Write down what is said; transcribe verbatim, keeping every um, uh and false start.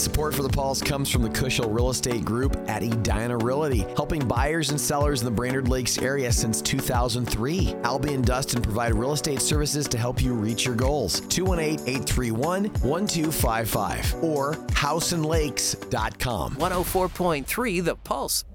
Support for the Pulse comes from the Cushel Real Estate Group at Edina Realty, helping buyers and sellers in the Brainerd Lakes area since two thousand three. Albie and Dustin provide real estate services to help you reach your goals. two one eight, eight three one, one two five five or house and lakes dot com. one oh four point three The Pulse.